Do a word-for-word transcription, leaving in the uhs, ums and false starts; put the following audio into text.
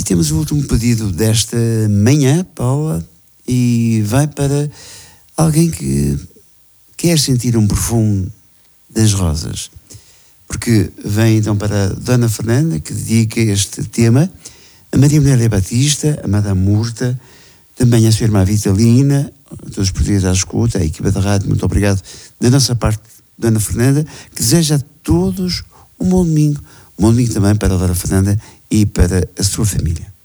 temos o último pedido desta manhã, Paula, e vai para alguém que quer sentir um perfume das rosas. Porque vem então para a Dona Fernanda, que dedica este tema a Maria Amélia Batista, a Madame Murta, também a sua irmã Vitalina, a todos os portugueses à escuta, a equipa da rádio, muito obrigado da nossa parte, Dona Fernanda, que deseja a todos um bom domingo, um bom domingo também para a Dona Fernanda e para a sua família.